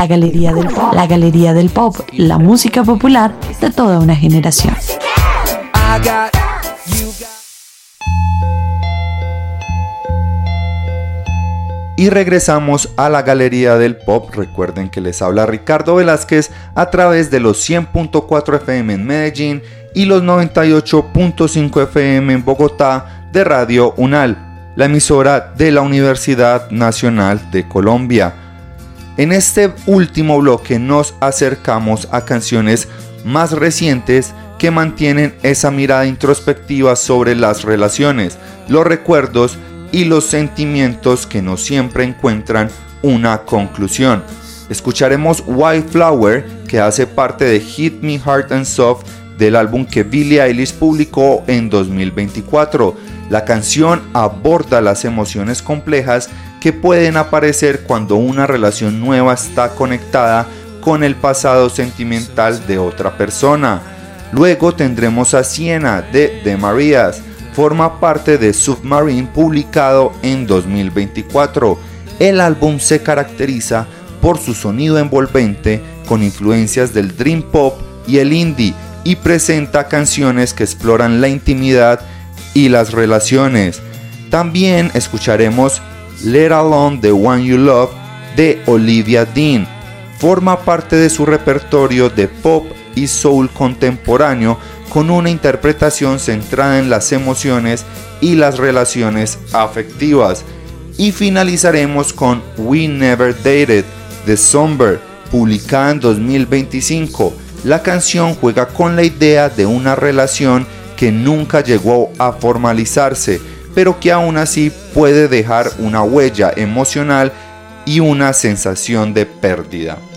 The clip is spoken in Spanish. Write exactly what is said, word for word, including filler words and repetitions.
La Galería del Pop, la Galería del Pop, la música popular de toda una generación. Y regresamos a la Galería del Pop. Recuerden que les habla Ricardo Velázquez a través de los cien punto cuatro F M en Medellín y los noventa y ocho punto cinco F M en Bogotá de Radio UNAL, la emisora de la Universidad Nacional de Colombia. En este último bloque nos acercamos a canciones más recientes que mantienen esa mirada introspectiva sobre las relaciones, los recuerdos y los sentimientos que no siempre encuentran una conclusión. Escucharemos White Flower, que hace parte de Hit Me Hard and Soft del álbum que Billie Eilish publicó en dos mil veinticuatro. La canción aborda las emociones complejas que pueden aparecer cuando una relación nueva está conectada con el pasado sentimental de otra persona. Luego tendremos a Sienna de The Marías. Forma parte de Submarine, publicado en dos mil veinticuatro. El álbum se caracteriza por su sonido envolvente con influencias del dream pop y el indie y presenta canciones que exploran la intimidad y las relaciones. También escucharemos Let Alone the One You Love de Olivia Dean. Forma parte de su repertorio de pop y soul contemporáneo, con una interpretación centrada en las emociones y las relaciones afectivas. Y finalizaremos con We Never Dated de Somber, publicada en dos mil veinticinco. La canción juega con la idea de una relación que nunca llegó a formalizarse, pero que aún así puede dejar una huella emocional y una sensación de pérdida.